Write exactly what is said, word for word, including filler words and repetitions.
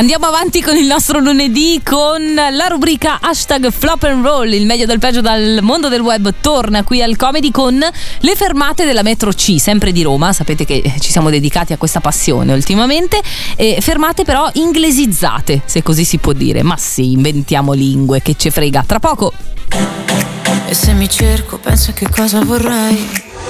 Andiamo avanti con il nostro lunedì con la rubrica hashtag Flop and Roll. Il meglio del peggio dal mondo del web torna qui al Comedy con le fermate della metro C, sempre di Roma. Sapete che ci siamo dedicati a questa passione ultimamente. E fermate però inglesizzate, se così si può dire. Ma sì, inventiamo lingue, che ce frega. Tra poco. E se mi cerco penso che cosa vorrei.